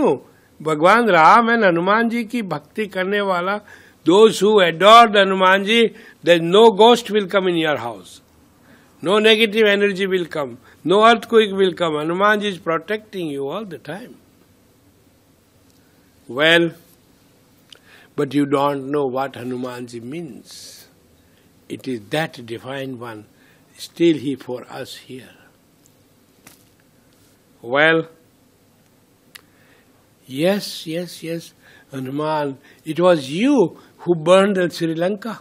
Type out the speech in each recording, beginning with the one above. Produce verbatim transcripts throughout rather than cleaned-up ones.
knew Bhagwan Ram and Hanuman ji ki bhakti karne wala, those who adore the Hanuman ji, then no ghost will come in your house. No negative energy will come. No earthquake will come. Hanuman ji is protecting you all the time. Well, but you don't know what Hanuman ji means. It is that divine one. Still he for us here. Well, yes, yes, yes, Hanuman, it was you who burned Sri Lanka.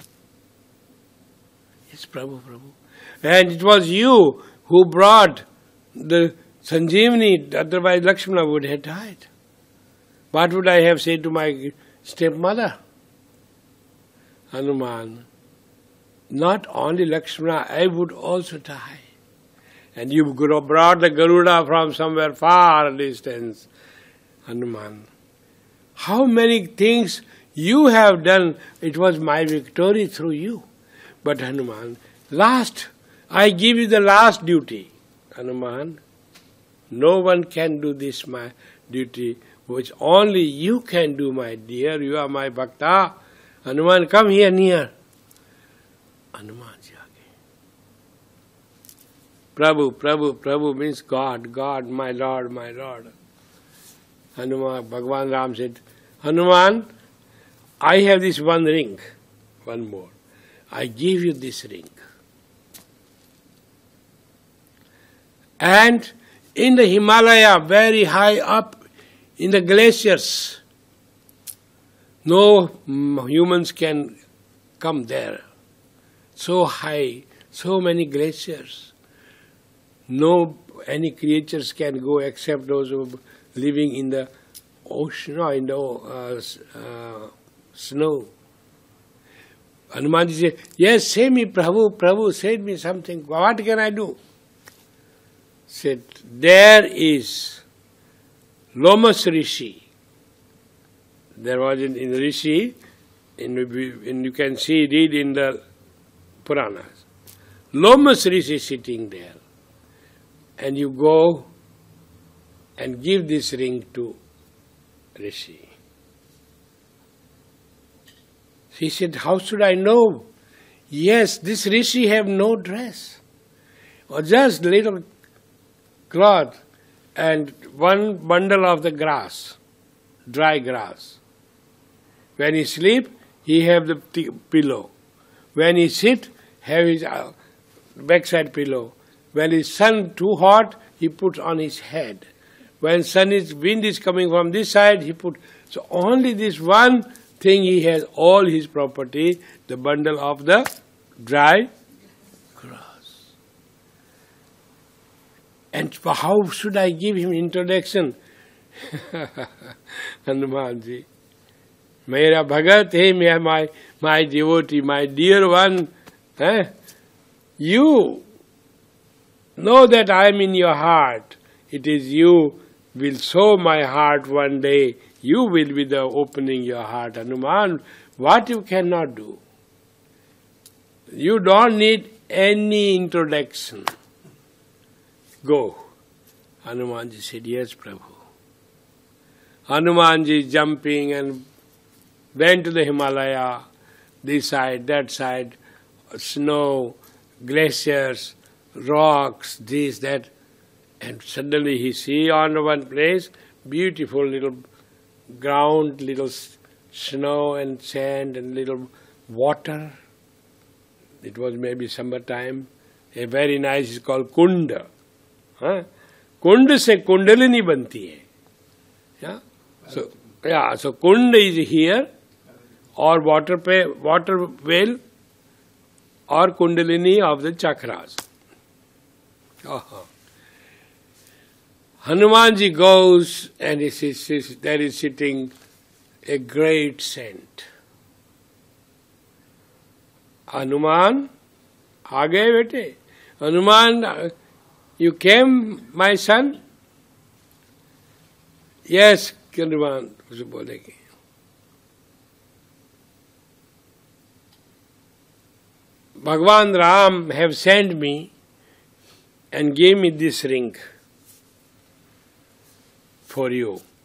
Yes, Prabhu, Prabhu. And it was you who brought the Sanjeevani, otherwise Lakshmana would have died. What would I have said to my stepmother? Hanuman, not only Lakshmana, I would also die. And you brought the Garuda from somewhere far distance. Hanuman, how many things you have done, it was my victory through you. But Hanuman, last, I give you the last duty. Hanuman, no one can do this, my duty, which only you can do, my dear. You are my bhakta. Hanuman, come here near. Hanuman ji aage. Prabhu, Prabhu, Prabhu means God, God, my Lord, my Lord. Hanuman, Bhagwan Ram said, Hanuman, I have this one ring, one more. I give you this ring. And in the Himalaya, very high up, in the glaciers, no humans can come there. So high, so many glaciers. No any creatures can go except those who are living in the ocean or in the uh, uh, snow. Hanumanji said, yes, say me, Prabhu, Prabhu, say me something. What can I do? Said, there is Lomas Rishi. There was in, in Rishi, in, in, you can see, read in the Puranas. Lomas Rishi sitting there. And you go and give this ring to Rishi. He said, how should I know? Yes, this Rishi have no dress, or just little cloth and one bundle of the grass, dry grass. When he sleep, he have the t- pillow. When he sit, have his uh, backside pillow. When his sun too hot, he puts on his head. When sun is wind is coming from this side, he put. So only this one thing he has, all his property, the bundle of the dry grass. And how should I give him introduction? Hanumanji, Mera Bhagat, hey, my, my devotee, my dear one, eh? You know that I am in your heart. It is you will sow my heart one day. You will be the opening your heart. Hanuman, what you cannot do. You don't need any introduction. Go. Hanumanji said, yes, Prabhu. Hanumanji jumping and went to the Himalaya, this side, that side, snow, glaciers, rocks, this, that. And suddenly he see on one place, beautiful little ground, little snow and sand and little water. It was maybe summertime. A very nice, it's called Kunda. Huh? Kunda se Kundalini banti hai. Yeah? So, yeah, so Kunda is here, or water, pay, water well, or Kundalini of the chakras. Uh-huh. Hanumanji goes and he sees, there is sitting a great saint. Hanuman, aa gaye bete? Hanuman, you came, my son? Yes, Hanuman, usse bolegi. Bhagwan Ram have sent me and gave me this ring for you.